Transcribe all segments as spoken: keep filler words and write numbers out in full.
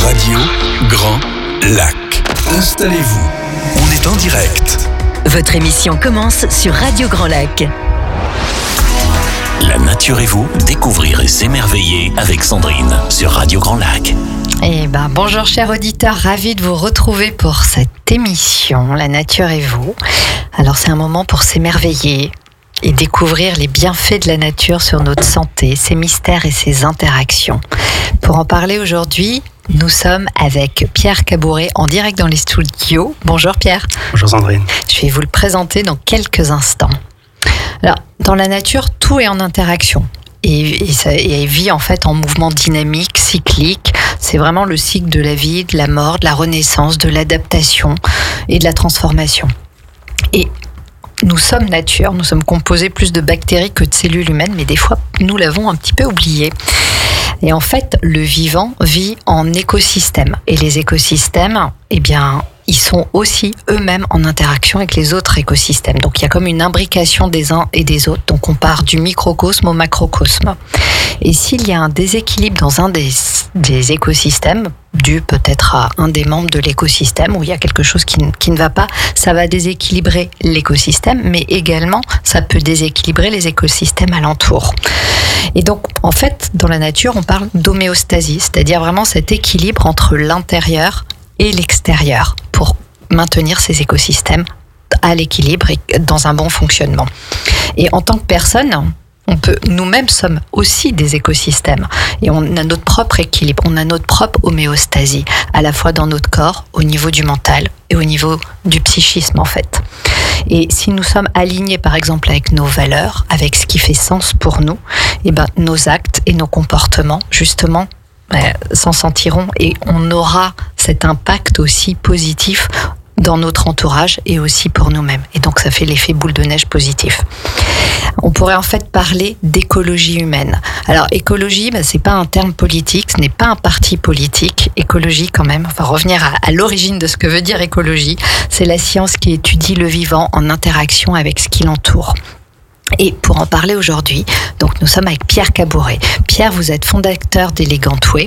Radio Grand Lac. Installez-vous, on est en direct. Votre émission commence sur Radio Grand Lac. La nature et vous, découvrir et s'émerveiller avec Sandrine sur Radio Grand Lac. Eh ben, bonjour chers auditeurs, ravi de vous retrouver pour cette émission, La nature et vous. Alors c'est un moment pour s'émerveiller et découvrir les bienfaits de la nature sur notre santé, ses mystères et ses interactions. Pour en parler aujourd'hui, nous sommes avec Pierre Cabouret en direct dans les studios. Bonjour Pierre. Bonjour Sandrine. Je vais vous le présenter dans quelques instants. Alors, dans la nature, tout est en interaction. Et, et, ça, et elle vit en fait en mouvement dynamique, cyclique. C'est vraiment le cycle de la vie, de la mort, de la renaissance, de l'adaptation et de la transformation. Et nous sommes nature, nous sommes composés plus de bactéries que de cellules humaines, mais des fois, nous l'avons un petit peu oublié. Et en fait, le vivant vit en écosystème. Et les écosystèmes, eh bien, ils sont aussi eux-mêmes en interaction avec les autres écosystèmes. Donc, il y a comme une imbrication des uns et des autres. Donc, on part du microcosme au macrocosme. Et s'il y a un déséquilibre dans un des, des écosystèmes, dû peut-être à un des membres de l'écosystème, où il y a quelque chose qui, qui ne va pas, ça va déséquilibrer l'écosystème, mais également, ça peut déséquilibrer les écosystèmes alentours. Et donc, en fait, dans la nature, on parle d'homéostasie, c'est-à-dire vraiment cet équilibre entre l'intérieur et l'extérieur pour maintenir ces écosystèmes à l'équilibre et dans un bon fonctionnement. Et en tant que personne, on peut, nous-mêmes sommes aussi des écosystèmes et on a notre propre équilibre, on a notre propre homéostasie, à la fois dans notre corps, au niveau du mental et au niveau du psychisme en fait. Et si nous sommes alignés par exemple avec nos valeurs, avec ce qui fait sens pour nous, et ben, nos actes et nos comportements justement s'en sentiront et on aura cet impact aussi positif dans notre entourage et aussi pour nous-mêmes. Et donc ça fait l'effet boule de neige positif. On pourrait en fait parler d'écologie humaine. Alors écologie, ben, c'est pas un terme politique, ce n'est pas un parti politique. Écologie quand même, on va revenir à, à l'origine de ce que veut dire écologie. C'est la science qui étudie le vivant en interaction avec ce qui l'entoure. Et pour en parler aujourd'hui, donc nous sommes avec Pierre Cabouret. Pierre, vous êtes fondateur d'Elegant Way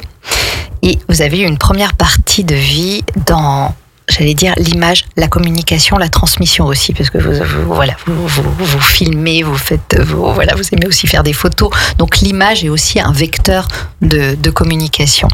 et vous avez eu une première partie de vie dans, j'allais dire, l'image, la communication, la transmission aussi, parce que vous, vous voilà, vous, vous, vous filmez, vous faites, vous, voilà, vous aimez aussi faire des photos. Donc l'image est aussi un vecteur de, de communication.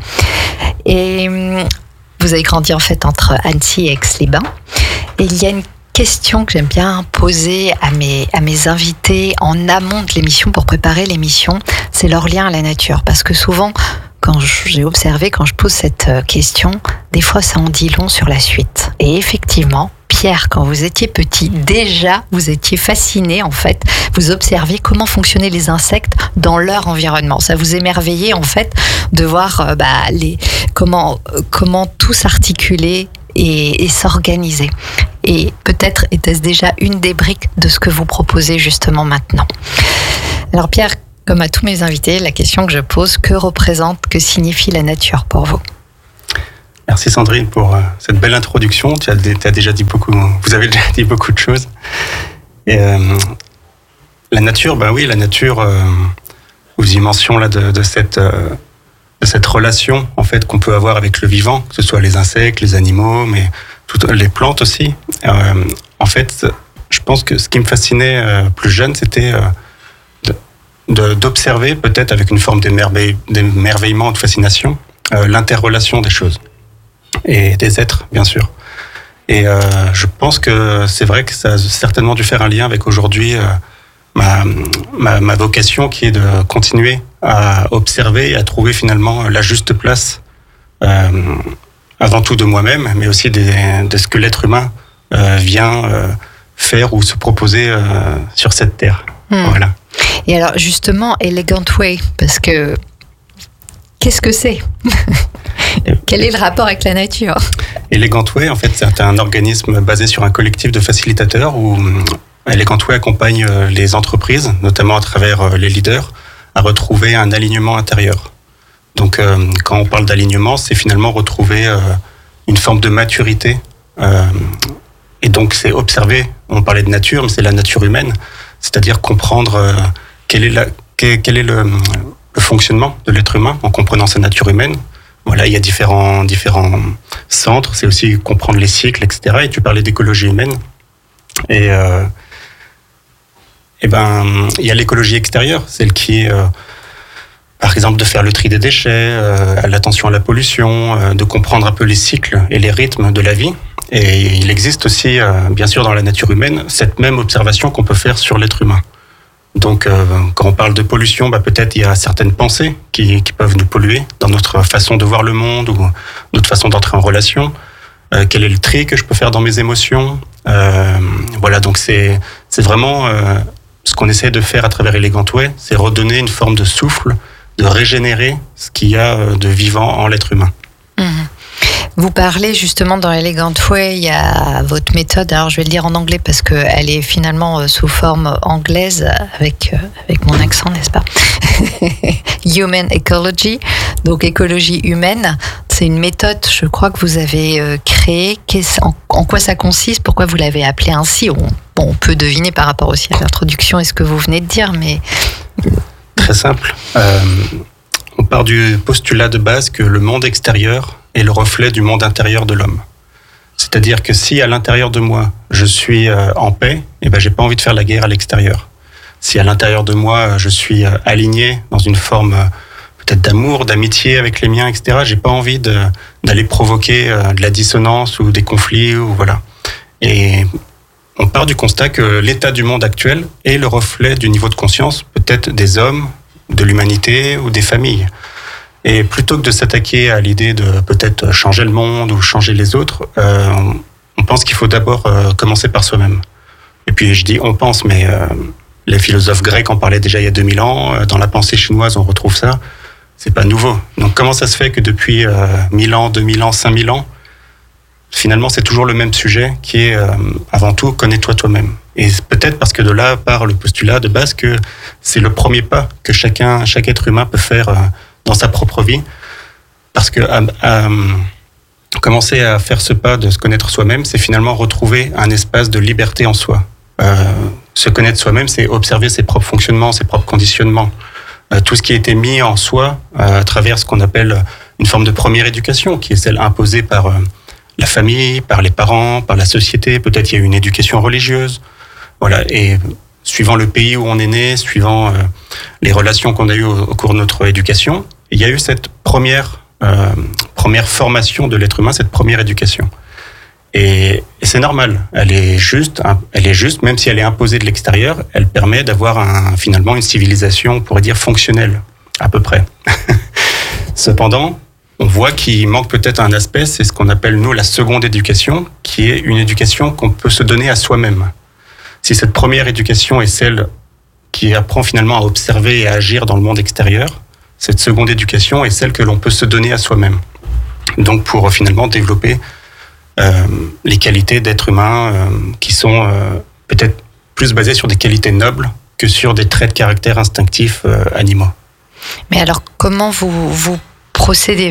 Et vous avez grandi en fait entre Annecy et Aix-les-Bains. Et il y a une question que j'aime bien poser à mes, à mes invités en amont de l'émission pour préparer l'émission, c'est leur lien à la nature. Parce que souvent, quand j'ai observé, quand je pose cette question, des fois ça en dit long sur la suite. Et effectivement, Pierre, quand vous étiez petit, déjà vous étiez fasciné en fait, vous observiez comment fonctionnaient les insectes dans leur environnement. Ça vous émerveillait en fait de voir euh, bah, les, comment, comment tout s'articulait et, et s'organiser. Et peut-être était-ce déjà une des briques de ce que vous proposez justement maintenant. Alors Pierre, comme à tous mes invités, la question que je pose, que représente, que signifie la nature pour vous ? Merci Sandrine pour euh, cette belle introduction. Tu as, tu as déjà dit beaucoup, vous avez déjà dit beaucoup de choses. Et, euh, la nature, ben oui, la nature, euh, vous y mentionnez là de, de cette euh, de cette relation en fait qu'on peut avoir avec le vivant, que ce soit les insectes, les animaux, mais toutes les plantes aussi. Euh, en fait, je pense que ce qui me fascinait euh, plus jeune, c'était euh, de, de, d'observer peut-être avec une forme d'émerveille, d'émerveillement ou de fascination euh, l'interrelation des choses et des êtres, bien sûr. Et euh, je pense que c'est vrai que ça a certainement dû faire un lien avec aujourd'hui euh, ma, ma, ma vocation qui est de continuer à observer et à trouver finalement la juste place euh, avant tout de moi-même, mais aussi de, de ce que l'être humain euh, vient euh, faire ou se proposer euh, sur cette terre. Mmh. Voilà. Et alors justement, Elegant Way, parce que qu'est-ce que c'est ? Quel est le rapport avec la nature ? Elegant Way, en fait, c'est un organisme basé sur un collectif de facilitateurs où Elegant Way accompagne les entreprises, notamment à travers les leaders, à retrouver un alignement intérieur. Donc, euh, quand on parle d'alignement, c'est finalement retrouver euh, une forme de maturité. Euh, et donc, c'est observer, on parlait de nature, mais c'est la nature humaine, c'est-à-dire comprendre euh, quel est, la, quel, quel est le, le fonctionnement de l'être humain en comprenant sa nature humaine, Voilà, il y a différents, différents centres, c'est aussi comprendre les cycles, et cetera. Et tu parlais d'écologie humaine. Et, euh, et ben, il y a l'écologie extérieure, celle qui est, euh, par exemple, de faire le tri des déchets, euh, l'attention à la pollution, euh, de comprendre un peu les cycles et les rythmes de la vie. Et il existe aussi, euh, bien sûr, dans la nature humaine, cette même observation qu'on peut faire sur l'être humain. Donc, euh, quand on parle de pollution, bah, peut-être il y a certaines pensées qui, qui peuvent nous polluer dans notre façon de voir le monde ou notre façon d'entrer en relation. Euh, quel est le tri que je peux faire dans mes émotions ? euh, Voilà, donc c'est, c'est vraiment euh, ce qu'on essaie de faire à travers Elegant Way, c'est redonner une forme de souffle, de régénérer ce qu'il y a de vivant en l'être humain. Mmh. Vous parlez justement dans Elegant Way, il y a votre méthode, alors je vais le dire en anglais parce qu'elle est finalement sous forme anglaise avec, avec mon accent, n'est-ce pas ? Human Ecology, donc écologie humaine. C'est une méthode, je crois, que vous avez créée. En, en quoi ça consiste ? Pourquoi vous l'avez appelée ainsi ? on, bon, on peut deviner par rapport aussi à l'introduction et ce que vous venez de dire, mais... Très simple. Euh, on part du postulat de base que le monde extérieur est le reflet du monde intérieur de l'homme. C'est-à-dire que si à l'intérieur de moi, je suis euh, en paix, eh ben, j'ai pas envie de faire la guerre à l'extérieur. Si à l'intérieur de moi, je suis euh, aligné dans une forme euh, peut-être d'amour, d'amitié avec les miens, et cetera, j'ai pas envie de, d'aller provoquer euh, de la dissonance ou des conflits, ou voilà. Et on part du constat que l'état du monde actuel est le reflet du niveau de conscience, peut-être des hommes, de l'humanité ou des familles. Et plutôt que de s'attaquer à l'idée de peut-être changer le monde ou changer les autres, euh, on pense qu'il faut d'abord euh, commencer par soi-même. Et puis je dis on pense, mais euh, les philosophes grecs en parlaient déjà il y a deux mille ans, dans la pensée chinoise on retrouve ça, c'est pas nouveau. Donc comment ça se fait que depuis euh, mille ans, deux mille ans, cinq mille ans, finalement c'est toujours le même sujet qui est euh, avant tout connais-toi toi-même. Et peut-être parce que de là part le postulat de base que c'est le premier pas que chacun, chaque être humain peut faire euh, dans sa propre vie, parce que à, à, commencer à faire ce pas de se connaître soi-même, c'est finalement retrouver un espace de liberté en soi. Euh, se connaître soi-même, c'est observer ses propres fonctionnements, ses propres conditionnements, euh, tout ce qui a été mis en soi euh, à travers ce qu'on appelle une forme de première éducation, qui est celle imposée par euh, la famille, par les parents, par la société. Peut-être il y a une éducation religieuse, voilà. Et suivant le pays où on est né, suivant euh, les relations qu'on a eues au, au cours de notre éducation, il y a eu cette première, euh, première formation de l'être humain, cette première éducation. Et, et c'est normal, elle est juste, elle est juste, même si elle est imposée de l'extérieur, elle permet d'avoir un, finalement une civilisation, on pourrait dire fonctionnelle, à peu près. Cependant, on voit qu'il manque peut-être un aspect, c'est ce qu'on appelle nous la seconde éducation, qui est une éducation qu'on peut se donner à soi-même. Si cette première éducation est celle qui apprend finalement à observer et à agir dans le monde extérieur, cette seconde éducation est celle que l'on peut se donner à soi-même. Donc pour finalement développer euh, les qualités d'être humain euh, qui sont euh, peut-être plus basées sur des qualités nobles que sur des traits de caractère instinctifs euh, animaux. Mais alors comment vous, vous procédez ?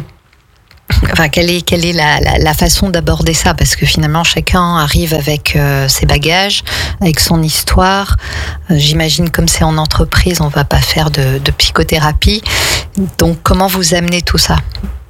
Enfin, quelle est, quelle est la, la, la façon d'aborder ça ? Parce que finalement, chacun arrive avec euh, ses bagages, avec son histoire. Euh, j'imagine, comme c'est en entreprise, on ne va pas faire de, de psychothérapie. Donc, comment vous amenez tout ça ?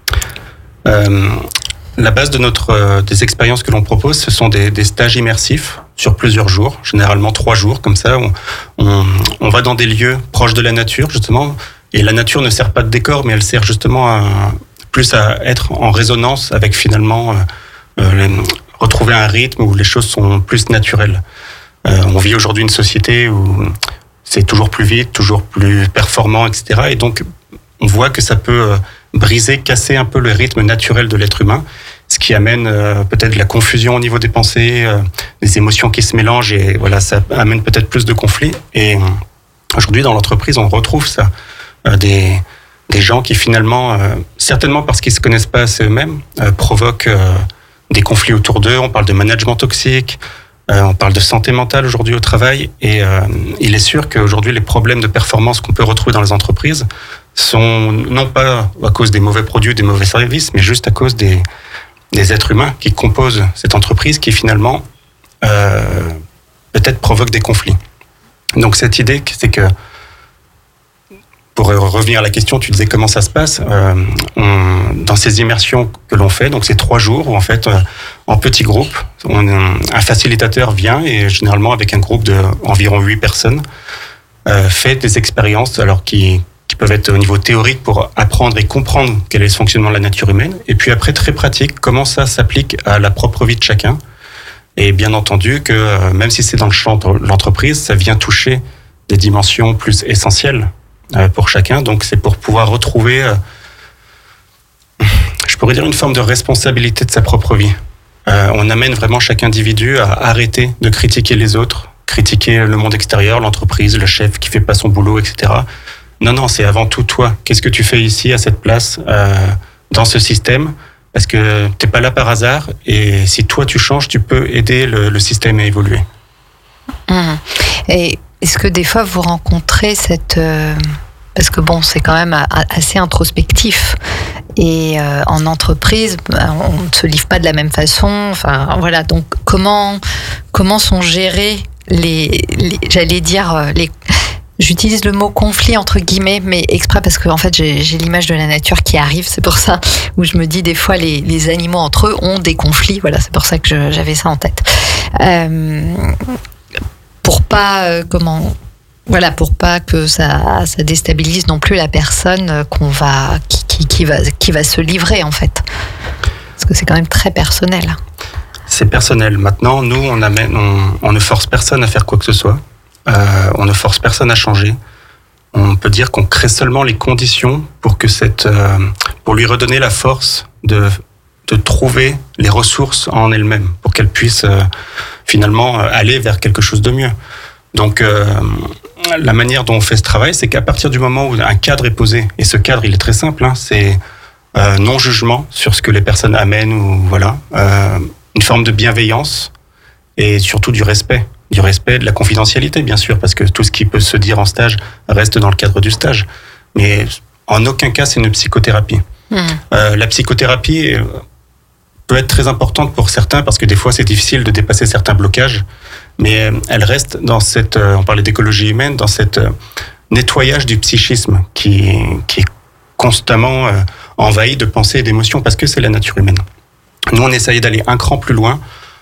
euh, La base de notre, euh, des expériences que l'on propose, ce sont des, des stages immersifs sur plusieurs jours, généralement trois jours, comme ça. On, on, on va dans des lieux proches de la nature, justement. Et la nature ne sert pas de décor, mais elle sert justement à... plus à être en résonance avec finalement euh, euh, retrouver un rythme où les choses sont plus naturelles. Euh, on vit aujourd'hui une société où c'est toujours plus vite, toujours plus performant, et cetera. Et donc, on voit que ça peut briser, casser un peu le rythme naturel de l'être humain, ce qui amène euh, peut-être de la confusion au niveau des pensées, euh, des émotions qui se mélangent, et voilà, ça amène peut-être plus de conflits. Et euh, aujourd'hui, dans l'entreprise, on retrouve ça. Euh, des Des gens qui finalement, euh, certainement parce qu'ils ne se connaissent pas assez eux-mêmes, euh, provoquent euh, des conflits autour d'eux. On parle de management toxique, euh, on parle de santé mentale aujourd'hui au travail. Et euh, il est sûr qu'aujourd'hui, les problèmes de performance qu'on peut retrouver dans les entreprises sont non pas à cause des mauvais produits, des mauvais services, mais juste à cause des, des êtres humains qui composent cette entreprise qui finalement euh, peut-être provoquent des conflits. Donc cette idée, c'est que pour revenir à la question, tu disais comment ça se passe. Euh, on, dans ces immersions que l'on fait, donc c'est trois jours où en fait, euh, en petits groupes, on, un facilitateur vient et généralement avec un groupe d'environ huit personnes, euh, fait des expériences alors qui, qui peuvent être au niveau théorique pour apprendre et comprendre quel est le fonctionnement de la nature humaine. Et puis après, très pratique, comment ça s'applique à la propre vie de chacun. Et bien entendu que euh, même si c'est dans le champ de l'entreprise, ça vient toucher des dimensions plus essentielles pour chacun, donc c'est pour pouvoir retrouver, euh, je pourrais dire, une forme de responsabilité de sa propre vie. Euh, on amène vraiment chaque individu à arrêter de critiquer les autres, critiquer le monde extérieur, l'entreprise, le chef qui fait pas son boulot, et cetera. Non, non, c'est avant tout toi. Qu'est-ce que tu fais ici, à cette place, euh, dans ce système ? Parce que t'es pas là par hasard, et si toi tu changes, tu peux aider le, le système à évoluer. Mmh. Et est-ce que des fois vous rencontrez cette... Euh, parce que bon, c'est quand même assez introspectif. Et euh, en entreprise, on ne se livre pas de la même façon. Enfin, voilà. Donc, comment, comment sont gérés les... les j'allais dire... les J'utilise le mot conflit entre guillemets, mais exprès parce que en fait j'ai, j'ai l'image de la nature qui arrive, c'est pour ça où je me dis des fois les, les animaux entre eux ont des conflits, voilà, c'est pour ça que je, j'avais ça en tête. Euh, pour pas euh, comment, voilà, pour pas que ça, ça déstabilise non plus la personne qu'on va, qui, qui, qui va, qui va se livrer en fait, parce que c'est quand même très personnel. C'est personnel. Maintenant, nous on amène, on, on ne force personne à faire quoi que ce soit. Euh, on ne force personne à changer. On peut dire qu'on crée seulement les conditions pour que cette, euh, pour lui redonner la force de, de trouver les ressources en elle-même, pour qu'elle puisse euh, finalement aller vers quelque chose de mieux. Donc, euh, la manière dont on fait ce travail, c'est qu'à partir du moment où un cadre est posé, et ce cadre, il est très simple, hein, c'est euh, non-jugement sur ce que les personnes amènent, ou voilà, euh, une forme de bienveillance et surtout du respect. Du respect, de la confidentialité, bien sûr, parce que tout ce qui peut se dire en stage reste dans le cadre du stage. Mais en aucun cas, c'est une psychothérapie. Mmh. Euh, la psychothérapie peut être très importante pour certains, parce que des fois, c'est difficile de dépasser certains blocages, mais elle reste dans cette, on parlait d'écologie humaine, dans cette nettoyage du psychisme qui, qui est constamment envahi de pensées et d'émotions, parce que c'est la nature humaine. Nous, on essaye d'aller un cran plus loin,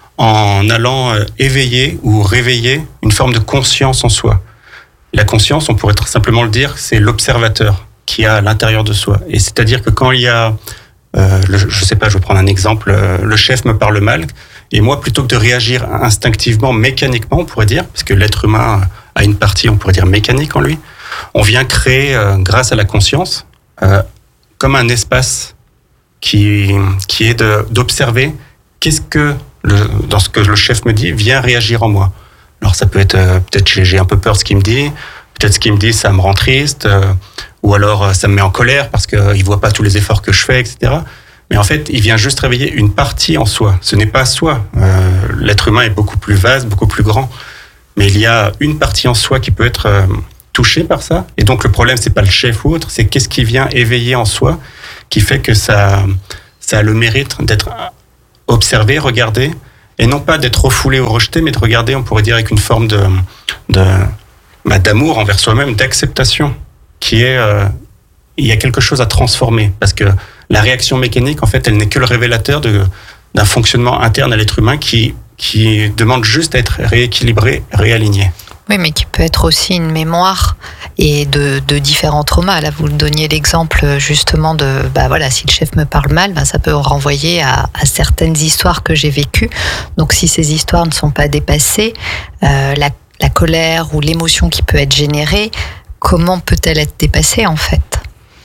en allant éveiller ou réveiller une forme de conscience en soi. La conscience, on pourrait très simplement le dire, c'est l'observateur qui a à l'intérieur de soi. Et c'est-à-dire que quand il y a, euh, le, je sais pas, je vais prendre un exemple, euh, le chef me parle mal, et moi, plutôt que de réagir instinctivement, mécaniquement, on pourrait dire, parce que l'être humain a une partie, on pourrait dire, mécanique en lui, on vient créer, euh, grâce à la conscience, euh, comme un espace qui, qui est de, d'observer qu'est-ce que Le, dans ce que le chef me dit, vient réagir en moi. Alors ça peut être, euh, peut-être j'ai, j'ai un peu peur de ce qu'il me dit, peut-être ce qu'il me dit, ça me rend triste, euh, ou alors euh, ça me met en colère parce qu'il ne voit pas tous les efforts que je fais, et cetera. Mais en fait, il vient juste réveiller une partie en soi. Ce n'est pas soi. Euh, l'être humain est beaucoup plus vaste, beaucoup plus grand. Mais il y a une partie en soi qui peut être euh, touchée par ça. Et donc le problème, c'est pas le chef ou autre, c'est qu'est-ce qui vient éveiller en soi, qui fait que ça, ça a le mérite d'être observer, regarder, et non pas d'être refoulé ou rejeté, mais de regarder, on pourrait dire, avec une forme de, de bah, d'amour envers soi-même, d'acceptation, qui est, euh, il y a quelque chose à transformer, parce que la réaction mécanique, en fait, elle n'est que le révélateur de, d'un fonctionnement interne à l'être humain qui, qui demande juste à être rééquilibré, réaligné. Oui, mais qui peut être aussi une mémoire et de, de différents traumas. Là, vous donniez l'exemple justement de, bah voilà, si le chef me parle mal, bah ça peut renvoyer à, à certaines histoires que j'ai vécues. Donc, si ces histoires ne sont pas dépassées, euh, la, la colère ou l'émotion qui peut être générée, comment peut-elle être dépassée en fait ?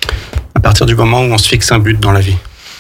À partir du moment où on se fixe un but dans la vie.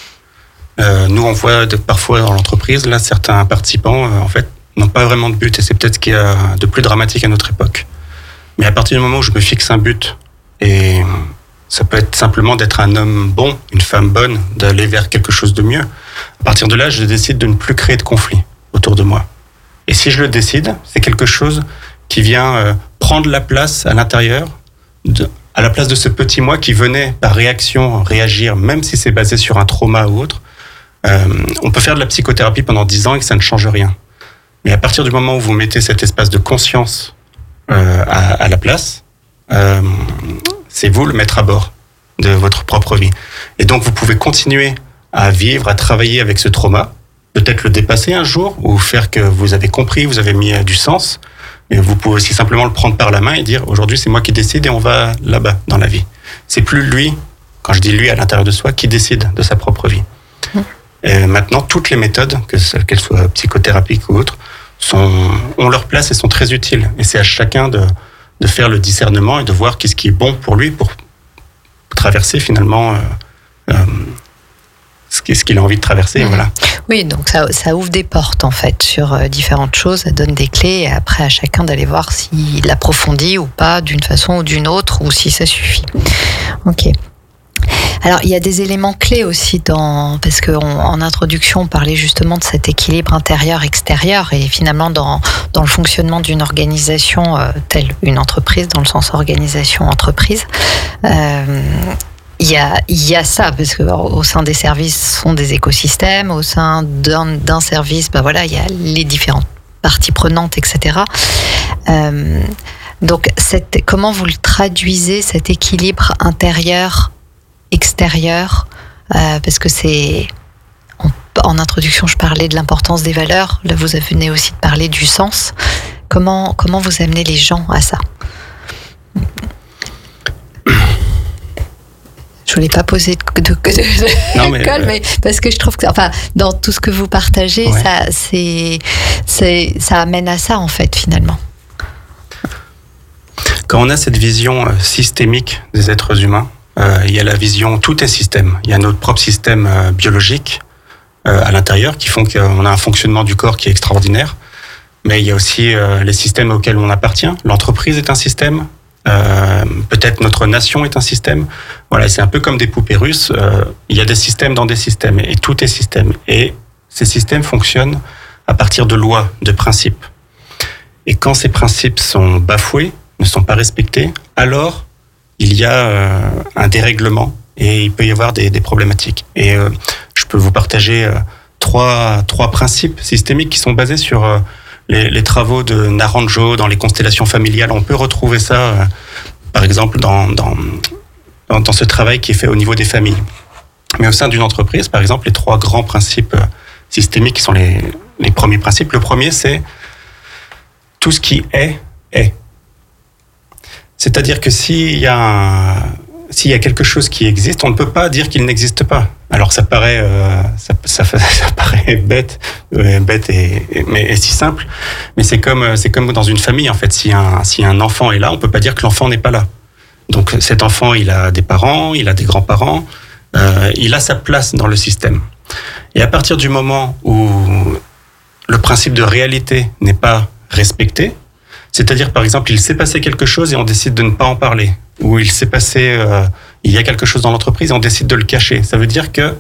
Euh, nous, on voit de, parfois dans l'entreprise, là, certains participants, euh, en fait, n'ont pas vraiment de but, et c'est peut-être ce qu'il y a de plus dramatique à notre époque. Mais à partir du moment où je me fixe un but, et ça peut être simplement d'être un homme bon, une femme bonne, d'aller vers quelque chose de mieux, à partir de là, je décide de ne plus créer de conflit autour de moi. Et si je le décide, c'est quelque chose qui vient euh, prendre la place à l'intérieur, de, à la place de ce petit moi qui venait par réaction réagir, même si c'est basé sur un trauma ou autre. Euh, on peut faire de la psychothérapie pendant dix ans et que ça ne change rien. Mais à partir du moment où vous mettez cet espace de conscience euh, à, à la place, euh, c'est vous le maître à bord de votre propre vie. Et donc, vous pouvez continuer à vivre, à travailler avec ce trauma, peut-être le dépasser un jour, ou faire que vous avez compris, vous avez mis du sens. Et vous pouvez aussi simplement le prendre par la main et dire, aujourd'hui, c'est moi qui décide et on va là-bas, dans la vie. C'est plus lui, quand je dis lui à l'intérieur de soi, qui décide de sa propre vie. Mmh. Et maintenant, toutes les méthodes, que qu'elles soient psychothérapiques ou autres, sont, ont leur place et sont très utiles. Et c'est à chacun de, de faire le discernement et de voir qu'est-ce qui est bon pour lui pour traverser finalement euh, euh, ce qu'il a envie de traverser. Mmh. Voilà. Oui, donc ça, ça ouvre des portes en fait sur euh, différentes choses, ça donne des clés et après à chacun d'aller voir s'il approfondit ou pas d'une façon ou d'une autre ou si ça suffit. Ok. Alors, il y a des éléments clés aussi dans, parce qu'en introduction, on parlait justement de cet équilibre intérieur-extérieur et finalement dans, dans le fonctionnement d'une organisation euh, telle une entreprise, dans le sens organisation-entreprise, euh, il y a, il y a ça, parce qu'au sein des services, ce sont des écosystèmes, au sein d'un, d'un service, ben voilà, il y a les différentes parties prenantes, et cetera. Euh, donc, cette, comment vous le traduisez, cet équilibre intérieur extérieur, euh, parce que c'est en, en introduction je parlais de l'importance des valeurs, là vous venez aussi de parler du sens. Comment, comment vous amenez les gens à ça? Je voulais pas poser de, de, de, non, mais, de colle, euh... mais parce que je trouve que enfin, dans tout ce que vous partagez, ouais. ça, c'est, c'est, ça amène à ça en fait finalement. Quand on a cette vision systémique des êtres humains, Euh, il y a la vision, tout est système. Il y a notre propre système euh, biologique euh, à l'intérieur qui font qu'on a un fonctionnement du corps qui est extraordinaire. Mais il y a aussi euh, les systèmes auxquels on appartient. L'entreprise est un système. Euh, peut-être notre nation est un système. Voilà, c'est un peu comme des poupées russes. Euh, il y a des systèmes dans des systèmes et tout est système. Et ces systèmes fonctionnent à partir de lois, de principes. Et quand ces principes sont bafoués, ne sont pas respectés, alors il y a euh, un dérèglement et il peut y avoir des, des problématiques. Et euh, je peux vous partager euh, trois, trois principes systémiques qui sont basés sur euh, les, les travaux de Naranjo dans les constellations familiales. On peut retrouver ça, euh, par exemple, dans, dans, dans, dans ce travail qui est fait au niveau des familles. Mais au sein d'une entreprise, par exemple, les trois grands principes euh, systémiques qui sont les, les premiers principes. Le premier, c'est tout ce qui est, est. C'est-à-dire que s'il y a un, s'il y a quelque chose qui existe, on ne peut pas dire qu'il n'existe pas. Alors ça paraît, euh, ça, ça, ça paraît bête, euh, bête et, et, mais, et si simple. Mais c'est comme, c'est comme dans une famille en fait. Si un, si un enfant est là, on peut pas dire que l'enfant n'est pas là. Donc cet enfant, il a des parents, il a des grands-parents, euh, il a sa place dans le système. Et à partir du moment où le principe de réalité n'est pas respecté, c'est-à-dire, par exemple, il s'est passé quelque chose et on décide de ne pas en parler. Ou il s'est passé, euh, il y a quelque chose dans l'entreprise et on décide de le cacher. Ça veut dire que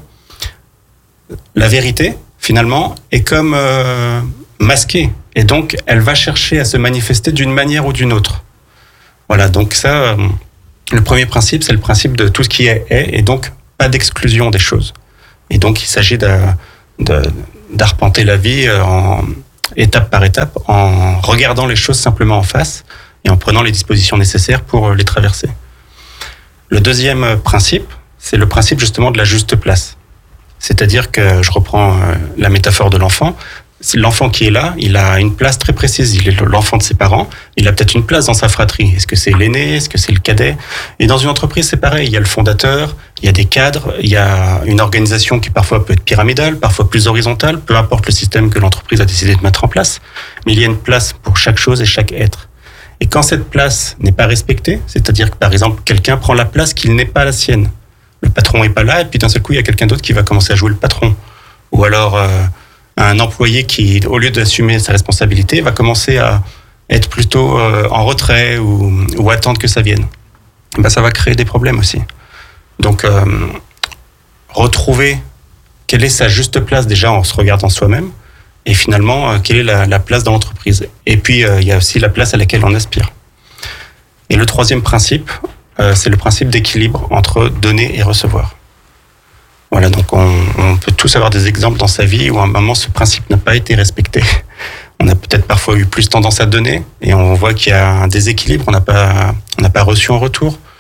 la vérité, finalement, est comme euh, masquée. Et donc, elle va chercher à se manifester d'une manière ou d'une autre. Voilà, donc ça, euh, le premier principe, c'est le principe de tout ce qui est, est, et donc pas d'exclusion des choses. Et donc, il s'agit de, de, d'arpenter la vie en... étape par étape, en regardant les choses simplement en face et en prenant les dispositions nécessaires pour les traverser. Le deuxième principe, c'est le principe justement de la juste place. C'est-à-dire que, je reprends la métaphore de l'enfant, l'enfant qui est là, il a une place très précise, il est l'enfant de ses parents, il a peut-être une place dans sa fratrie. Est-ce que c'est l'aîné, est-ce que c'est le cadet? Et dans une entreprise, c'est pareil, il y a le fondateur, il y a des cadres, il y a une organisation qui parfois peut être pyramidale, parfois plus horizontale, peu importe le système que l'entreprise a décidé de mettre en place, mais il y a une place pour chaque chose et chaque être. Et quand cette place n'est pas respectée, c'est-à-dire que par exemple, quelqu'un prend la place qui n'est pas la sienne, le patron n'est pas là, et puis d'un seul coup, il y a quelqu'un d'autre qui va commencer à jouer le patron. Ou alors... Euh, un employé qui, au lieu d'assumer sa responsabilité, va commencer à être plutôt euh, en retrait ou, ou attendre que ça vienne. Ben, ça va créer des problèmes aussi. Donc, euh, retrouver quelle est sa juste place déjà en se regardant soi-même et finalement, euh, quelle est la, la place dans l'entreprise. Et puis, euh, il y a aussi la place à laquelle on aspire. Et le troisième principe, euh, c'est le principe d'équilibre entre donner et recevoir. Voilà, donc on, on peut tous avoir des exemples dans sa vie où à un moment ce principe n'a pas été respecté. On a peut-être parfois eu plus tendance à donner et on voit qu'il y a un déséquilibre, on n'a pas, on n'a pas reçu en retour.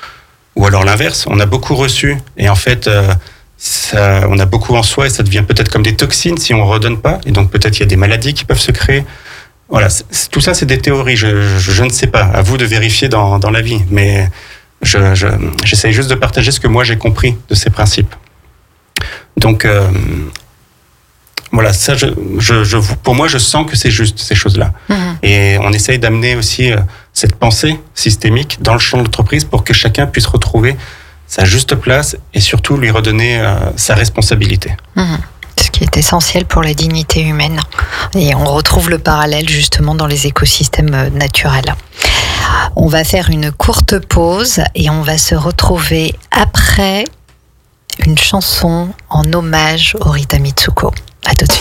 ou alors l'inverse, on a beaucoup reçu et en fait, euh, ça, on a beaucoup en soi et ça devient peut-être comme des toxines si on redonne pas. Et donc peut-être il y a des maladies qui peuvent se créer. Voilà, c'est, tout ça c'est des théories. Je, je, je ne sais pas. À vous de vérifier dans, dans la vie. Mais je, je, j'essaye juste de partager ce que moi j'ai compris de ces principes. Donc euh, voilà, ça, je, je, je, pour moi, je sens que c'est juste ces choses-là. Mmh. Et on essaye d'amener aussi euh, cette pensée systémique dans le champ de l'entreprise pour que chacun puisse retrouver sa juste place et surtout lui redonner euh, sa responsabilité. Mmh. Ce qui est essentiel pour la dignité humaine. Et on retrouve le parallèle justement dans les écosystèmes naturels. On va faire une courte pause et on va se retrouver après une chanson en hommage au Rita Mitsuko. À tout de suite.